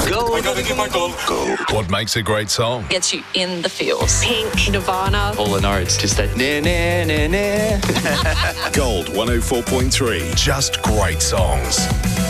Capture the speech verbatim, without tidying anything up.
Gold. I gotta get my gold. Gold. What makes a great song? Gets you in the feels. Pink, Nirvana. All the notes, just that na na na na. Gold one oh four point three. Just great songs.